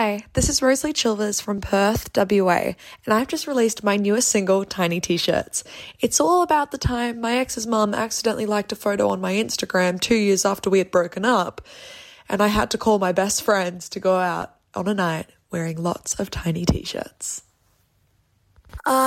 Hi, this is Rosalie Chilvers from Perth, WA, and I've just released my newest single, Tiny T-Shirts. It's all about the time my ex's mum accidentally liked a photo on my Instagram 2 years after we had broken up, and I had to call my best friends to go out on a night wearing lots of tiny T-shirts.